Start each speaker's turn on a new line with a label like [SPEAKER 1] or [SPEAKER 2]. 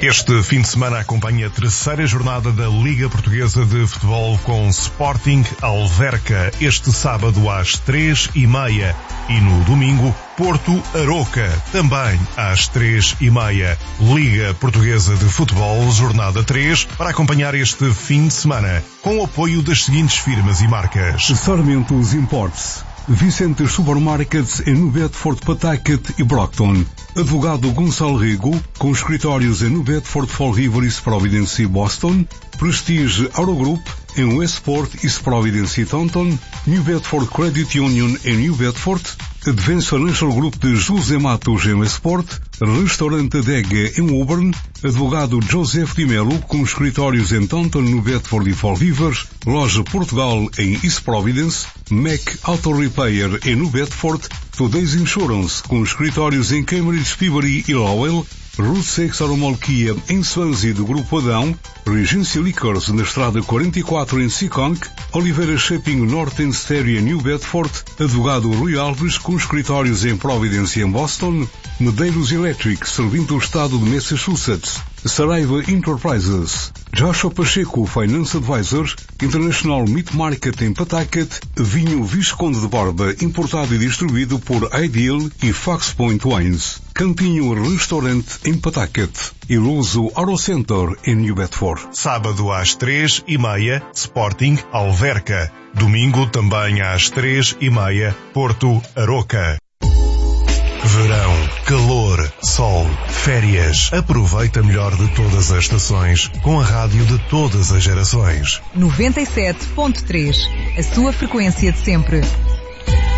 [SPEAKER 1] Este fim de semana acompanha a terceira jornada da Liga Portuguesa de Futebol com Sporting Alverca, este sábado às 3h30 e no domingo Porto Aroca, também às 3h30. Liga Portuguesa de Futebol, jornada 3, para acompanhar este fim de semana, com o apoio das seguintes firmas e marcas:
[SPEAKER 2] Sarmentos Imports, Vicente Supermarkets em Bedford, Pawtucket e Brockton. Advogado Gonçalo Rigo, com escritórios em Bedford, Fall River, East Providence e Boston. Prestige Eurogroup em Westport, East Providence e Taunton. New Bedford Credit Union em New Bedford. Advance Financial Group de José Matos em Westport. Restaurante Dega em Woburn. Advogado Joseph Di Melo, com escritórios em Taunton, New Bedford e Fall River. Loja Portugal em East Providence. Mac Auto Repair em New Bedford. Today's Insurance, com escritórios em Cambridge, Peabody e Lowell. Route 6 Aromolquia em Swansea do Grupo Adão. Regency Liquors na Estrada 44 em Seekonk. Oliveira Shopping North em Stereo em New Bedford. Advogado Rui Alves, com escritórios em Providence e em Boston. Medeiros Electric, servindo o estado de Massachusetts. Saraiva Enterprises. Joshua Pacheco, Finance Advisor. International Meat Market em Pawtucket. Vinho Visconde de Borba, importado e distribuído por Ideal e Fox Point Wines. Cantinho Restaurante em Pawtucket. E Luso Auto Center em New Bedford.
[SPEAKER 1] Sábado às 3h30, Sporting Alverca. Domingo também às 3h30, Porto Aroca. Verão, calor, sol, férias. Aproveita melhor de todas as estações com a rádio de todas as gerações.
[SPEAKER 3] 97.3, a sua frequência de sempre.